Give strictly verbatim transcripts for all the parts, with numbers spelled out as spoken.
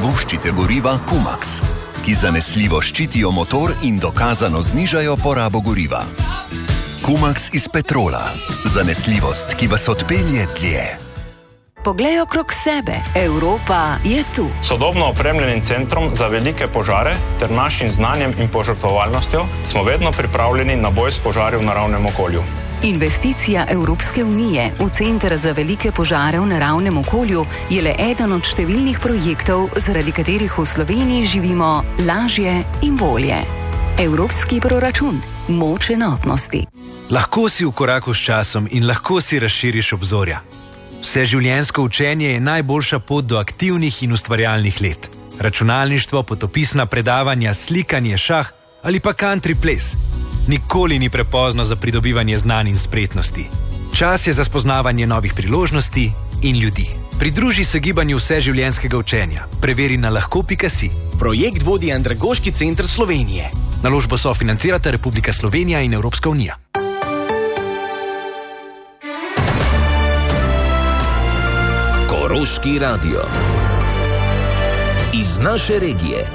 privoščite goriva Kumax, ki zanesljivo ščitijo motor in dokazano znižajo porabo goriva. Kumax iz Petrola. Zanesljivost, ki vas odpelje dlje. Poglej okrog sebe. Evropa je tu. Sodobno opremljenim centrom za velike požare ter našim znanjem in požrtvovalnostjo smo vedno pripravljeni na boj s požari v naravnem okolju. Investicija Evropske unije v Center za velike požare v naravnem okolju je le eden od številnih projektov, zaradi katerih v Sloveniji živimo lažje in bolje. Evropski proračun. Moč enotnosti. Lahko si v koraku s časom in lahko si razširiš obzorja. Vseživljenjsko učenje je najboljša pot do aktivnih in ustvarjalnih let. Računalništvo, potopisna predavanja, slikanje, šah ali pa country ples. Nikoli ni prepozno za pridobivanje znanj in spretnosti. Čas je za spoznavanje novih priložnosti in ljudi. Pridruži se gibanju vseživljenjskega učenja. Preveri na lahko pika si. Projekt vodi Andragoški center Slovenije. Naložbo sofinancirata Republika Slovenija in Evropska unija. Koroški radio. Iz naše regije.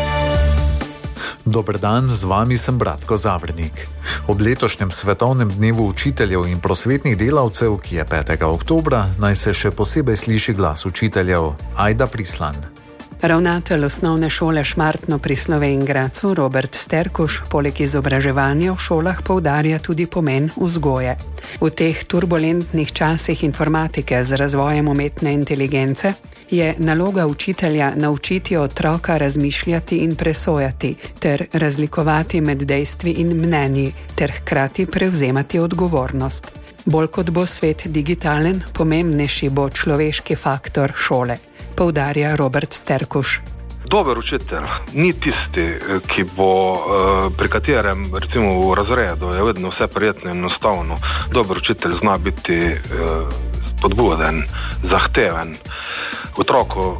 Dober dan, z vami sem Bratko Zavrnik. Ob letošnjem svetovnem dnevu učiteljev in prosvetnih delavcev, ki je petega oktobra, naj se še posebej sliši glas učiteljev. Ajda Prislan. Ravnatelj osnovne šole Šmartno pri Slovenj Gradcu Robert Sterkuš poleg izobraževanja v šolah poudarja tudi pomen vzgoje. V teh turbulentnih časih informatike z razvojem umetne inteligence je naloga učitelja naučiti otroka razmišljati in presojati ter razlikovati med dejstvi in mnenji ter hkrati prevzemati odgovornost. Bolj kot bo svet digitalen, pomembnejši bo človeški faktor šole, poudarja Robert Sterkuš. Dober učitelj ni tisti, ki bo, pri katerem recimo v razredu je vedno vse prijetno in enostavno. Dober učitelj zna biti spodbuden, zahteven. Otroku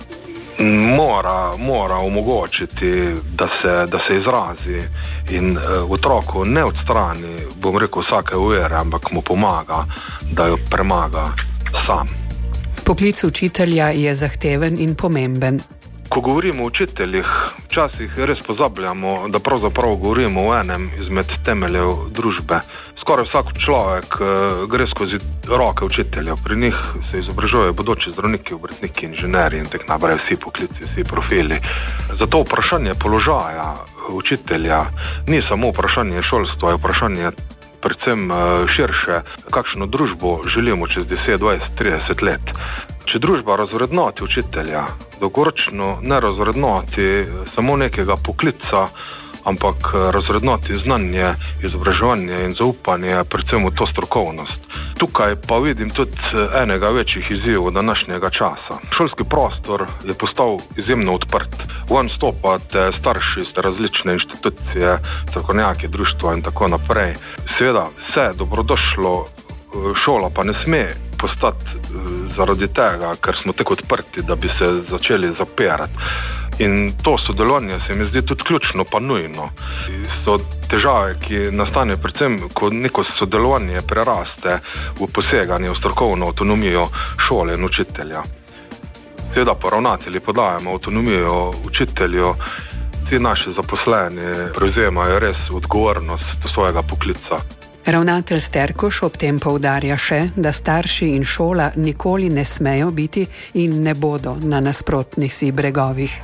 mora, mora omogočiti, da se, da se izrazi in otroku ne odstrani, bom rekel, vsake uvere, ampak mu pomaga, da jo premaga sam. Poklic učitelja je zahteven in pomemben. Ko govorimo o učiteljih, včasih res pozabljamo, da pravzaprav govorimo o enem izmed temeljev družbe. Skoraj vsak človek gre skozi roke učitelja. Pri njih se izobražujejo bodoči zdravniki, obrtniki, inženirji in tako naprej, vsi poklici, vsi profili. Zato vprašanje položaja učitelja ni samo vprašanje šolstva, je vprašanje predvsem širše, kakšno družbo želimo čez deset, dvajset, trideset let. Če družba razvrednoti učitelja, dolgoročno ne razvrednoti samo nekega poklica, ampak razvrednoti znanje, izobraževanje in zaupanje, predvsem v to strokovnost. Tukaj pa vidim tudi enega večjih izzivov današnjega časa. Šolski prostor je postal izjemno odprt. Ven stopate starši, ste različne inštitucije, strokovnjaki, društva in tako naprej. Seveda, vse dobrodošlo, šola pa ne sme postati zaradi tega, ker smo tako odprti, da bi se začeli zapirati. In to sodelovanje se mi zdi tudi ključno pa nujno. So težave, ki nastane predvsem, ko neko sodelovanje preraste v poseganje v strokovno avtonomijo šole in učitelja. Seveda pa ravnatelji podajamo avtonomijo učitelju, ti naši zaposleni prevzemajo res odgovornost do svojega poklica. Ravnatelj Sterkuš ob tem poudarja še, da starši in šola nikoli ne smejo biti in ne bodo na nasprotnih si bregovih.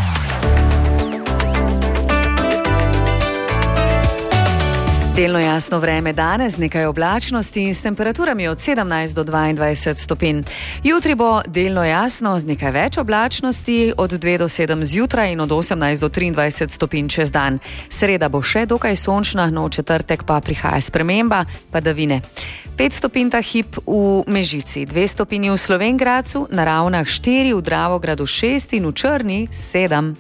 Delno jasno vreme danes, nekaj oblačnosti in s temperaturami od sedemnajst do dvaindvajset stopinj. Jutri bo delno jasno z nekaj več oblačnosti, od dve do sedem zjutraj in od osemnajst do triindvajset stopinj čez dan. Sreda bo še dokaj sončna, no v četrtek pa prihaja sprememba, padavine. pet stopinj ta hip v Mežici, dve stopinji v Slovenj Gradcu, na Ravnah štiri, v Dravogradu šest in v Črni sedem.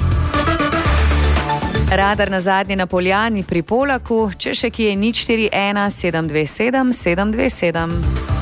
Radar na zadnji na Poljani pri Polaku, če še kje nič štiri ena sedem dve sedem sedem dve sedem.